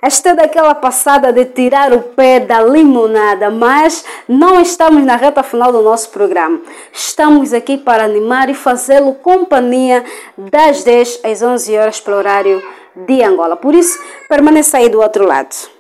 Esta é daquela passada de tirar o pé da limonada, mas não estamos na reta final do nosso programa. Estamos aqui para animar e fazê-lo companhia das 10 às 11 horas pelo horário de Angola. Por isso, permaneça aí do outro lado.